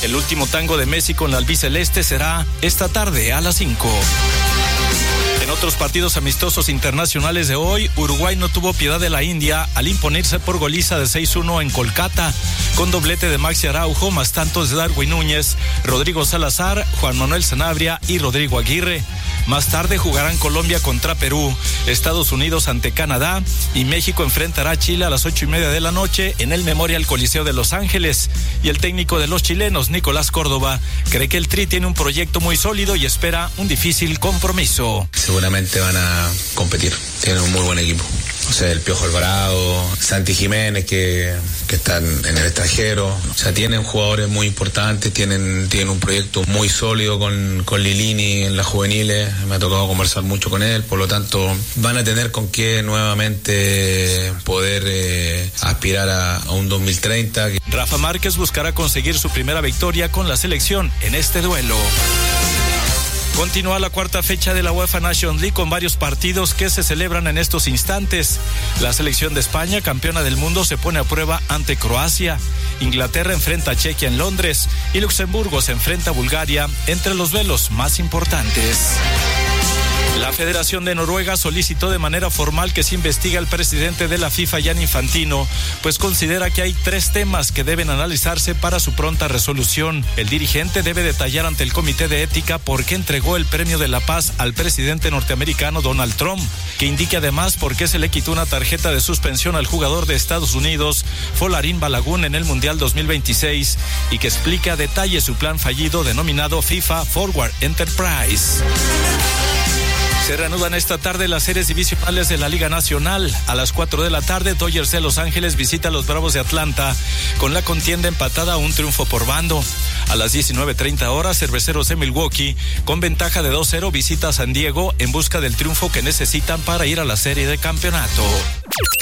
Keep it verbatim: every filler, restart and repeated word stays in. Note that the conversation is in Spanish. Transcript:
El último tango de Messi con la albiceleste será esta tarde a las cinco. En otros partidos amistosos internacionales de hoy, Uruguay no tuvo piedad de la India al imponerse por goliza de seis uno en Kolkata, con doblete de Maxi Araujo, más tantos de Darwin Núñez, Rodrigo Salazar, Juan Manuel Sanabria y Rodrigo Aguirre. Más tarde jugarán Colombia contra Perú, Estados Unidos ante Canadá y México enfrentará a Chile a las ocho y media de la noche en el Memorial Coliseo de Los Ángeles. Y el técnico de los chilenos, Nicolás Córdoba, cree que el Tri tiene un proyecto muy sólido y espera un difícil compromiso. Seguramente van a competir, tienen un muy buen equipo. O sea, el Piojo Alvarado, Santi Jiménez que, que están en el extranjero. O sea, tienen jugadores muy importantes, tienen, tienen un proyecto muy sólido con, con Lilini en las juveniles. Me ha tocado conversar mucho con él, por lo tanto van a tener con qué nuevamente poder eh, aspirar a, a un dos mil treinta. Rafa Márquez buscará conseguir su primera victoria con la selección en este duelo. Continúa la cuarta fecha de la UEFA Nations League con varios partidos que se celebran en estos instantes. La selección de España, campeona del mundo, se pone a prueba ante Croacia. Inglaterra enfrenta a Chequia en Londres y Luxemburgo se enfrenta a Bulgaria, entre los duelos más importantes. La Federación de Noruega solicitó de manera formal que se investigue al presidente de la FIFA, Gianni Infantino, pues considera que hay tres temas que deben analizarse para su pronta resolución. El dirigente debe detallar ante el Comité de Ética por qué entregó el Premio de la Paz al presidente norteamericano Donald Trump, que indique además por qué se le quitó una tarjeta de suspensión al jugador de Estados Unidos, Folarin Balogun, en el Mundial dos mil veintiséis, y que explique a detalle su plan fallido denominado FIFA Forward Enterprise. Se reanudan esta tarde las series divisionales de la Liga Nacional. A las cuatro de la tarde, Dodgers de Los Ángeles visita a los Bravos de Atlanta, con la contienda empatada a un triunfo por bando. A las diecinueve treinta horas, Cerveceros de Milwaukee, con ventaja de dos cero, visita a San Diego en busca del triunfo que necesitan para ir a la serie de campeonato.